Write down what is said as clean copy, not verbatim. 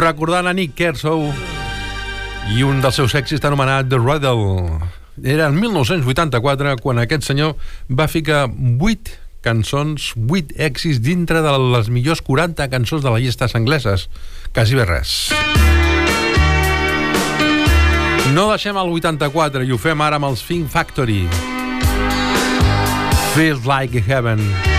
recordant a Nick Kershaw i un dels seus èxits anomenat The Riddle. Era el 1984 quan aquest senyor va ficar 8 cançons, 8 èxits dintre de les millors 40 cançons de les llistes angleses. Quasi bé res. No deixem el 84 i ho fem ara amb els Think Factory. Feels like heaven.